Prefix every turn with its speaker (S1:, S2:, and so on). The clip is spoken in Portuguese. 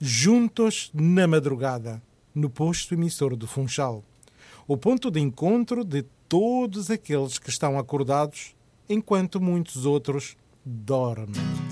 S1: juntos na madrugada, no posto emissor do Funchal, o ponto de encontro de todos aqueles que estão acordados enquanto muitos outros dormem.